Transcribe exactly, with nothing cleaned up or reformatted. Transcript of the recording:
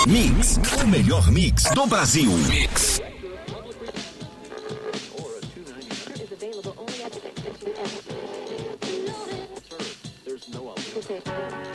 Mix, o melhor mix do Brasil. Mix. Is available only at the